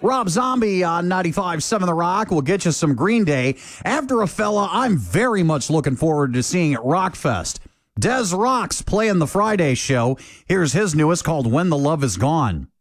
Rob Zombie on 95.7 The Rock will get you some Green Day. After a fella I'm very much looking forward to seeing at Rockfest. Des Rock's playing the Friday show. Here's his newest called When the Love Is Gone.